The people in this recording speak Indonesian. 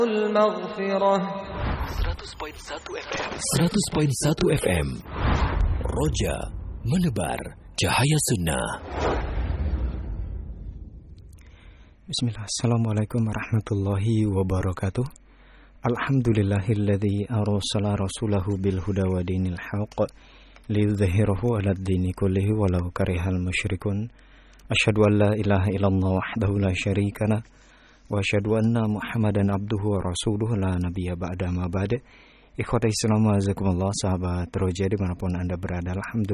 المغفرة 100.1 FM Roja menebar cahaya sunnah. Bismillah. Assalamualaikum warahmatullahi wabarakatuh. Alhamdulillahilladzi arsala rasulahu bil huda wa dinil haqq liyudhhirahu 'alad dini kullihi walau karihal musyrikun. Asyhadu an la ilaha illallah wahdahu la syarika lah wa asyhadu anna Muhammadan abduhu wa rasuluhu la nabiyya ba'da ma ba'da. Ikhwata Islam, azakumullah, sahabat Roja dimanapun Anda berada, alhamdulillah